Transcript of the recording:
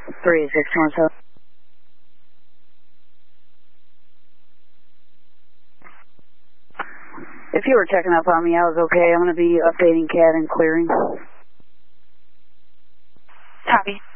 38617. If you were checking up on me, I was okay. I'm going to be updating CAD and clearing. Copy.